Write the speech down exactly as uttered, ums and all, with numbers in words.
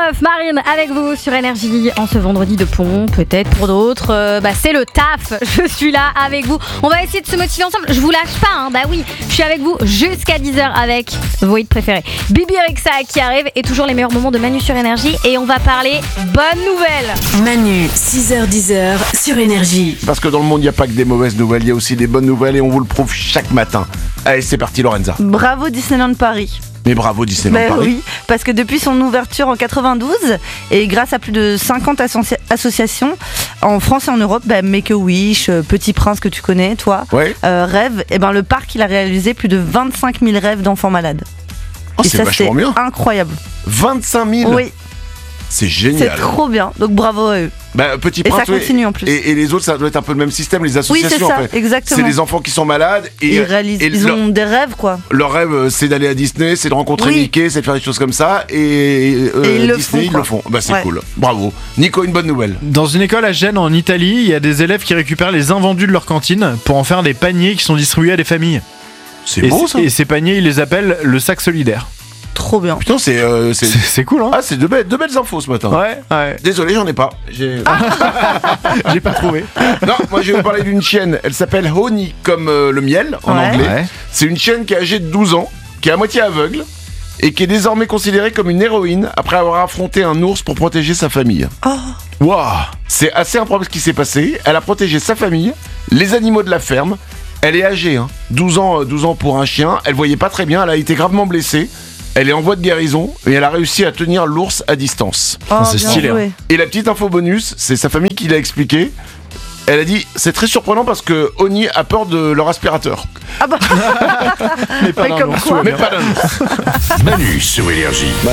Meuf, Marine avec vous sur Énergie en ce vendredi de pont, peut-être pour d'autres, euh, bah c'est le taf, je suis là avec vous. On va essayer de se motiver ensemble, je vous lâche pas, hein, bah oui, je suis avec vous jusqu'à dix heures avec vos hits préférés. Bibi Rexha qui arrive et toujours les meilleurs moments de Manu sur Énergie et on va parler bonnes nouvelles. Manu, six heures dix heures sur Énergie. Parce que dans le monde, il n'y a pas que des mauvaises nouvelles, il y a aussi des bonnes nouvelles et on vous le prouve chaque matin. Allez, c'est parti Lorenza. Bravo Disneyland Paris. Mais bravo Disneyland Ben Paris. oui, parce que depuis son ouverture en quatre-vingt-douze et grâce à plus de cinquante associa- associations en France et en Europe, ben Make-A-Wish, euh, Petit Prince que tu connais, toi, Ouais. euh, Rêve, et ben le parc il a réalisé plus de vingt-cinq mille rêves d'enfants malades. Oh, et c'est ça vachement c'est bien. incroyable. vingt-cinq mille. Oui, C'est c'est génial. trop bien. Donc bravo à eux. Bah, Petit Et Prince, ça oui. continue en plus. Et, et les autres, ça doit être un peu le même système, les Oui, associations. c'est ça, en fait. exactement. C'est des enfants qui sont malades et, Ils réalisent, et ils leur, ont des rêves quoi. leur rêve, euh, c'est d'aller à Disney, c'est de rencontrer Oui. Mickey, c'est de faire des choses comme ça. Et, euh, Et ils le Disney, font, ils quoi. le font. Bah, c'est Ouais. cool. Bravo. Nico, une bonne nouvelle. Dans une école à Gênes en Italie, il y a des élèves qui récupèrent les invendus de leur cantine pour en faire des paniers qui sont distribués à des familles. C'est Et, beau c- ça. et ces paniers, ils les appellent le sac solidaire. Trop bien. Putain, c'est. euh, c'est- C'est c'est cool, hein? Ah, c'est de, belles- de belles infos ce matin. Ouais, ouais. Désolé, j'en ai pas. J'ai- J'ai pas trouvé. Non, moi je vais vous parler d'une chienne. Elle s'appelle Honey, comme euh, le miel en Ouais. anglais. Ouais. C'est une chienne qui est âgée de douze ans, qui est à moitié aveugle et qui est désormais considérée comme une héroïne après avoir affronté un ours pour protéger sa famille. Oh, Waouh! C'est assez improbable ce qui s'est passé. Elle a protégé sa famille, les animaux de la ferme. Elle est âgée, hein. douze ans, euh, douze ans pour un chien. Elle voyait pas très bien, elle a été gravement blessée. Elle est en voie de guérison et elle a réussi à tenir l'ours à distance. oh, c'est bien stylé, joué. Et la petite info bonus, c'est sa famille qui l'a expliqué. Elle a dit, c'est très surprenant parce que Oni a peur de leur aspirateur. Ah bah, Mais pas Mais d'un comme ours, quoi. ouais, Mais bien. pas d'un ours. Manu sur Énergie. Bah,